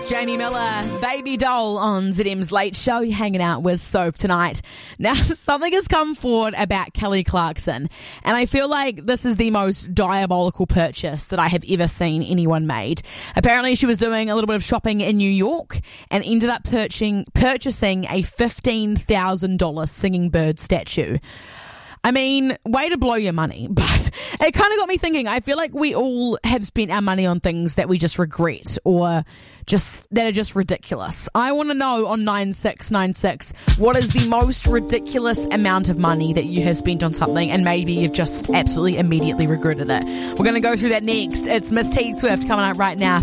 Jamie Miller, Baby Doll on ZM's Late Show. You're hanging out with Soph tonight. Now, something has come forward about Kelly Clarkson, and I feel like this is the most diabolical purchase that I have ever seen anyone made. Apparently, she was doing a little bit of shopping in New York and ended up purchasing a $15,000 singing bird statue. I mean, way to blow your money, but it kind of got me thinking. I feel like we all have spent our money on things that we just regret or that are just ridiculous. I want to know on 9696, what is the most ridiculous amount of money that you have spent on something and maybe you've just absolutely immediately regretted it? We're going to go through that next. It's Miss T Swift coming up right now.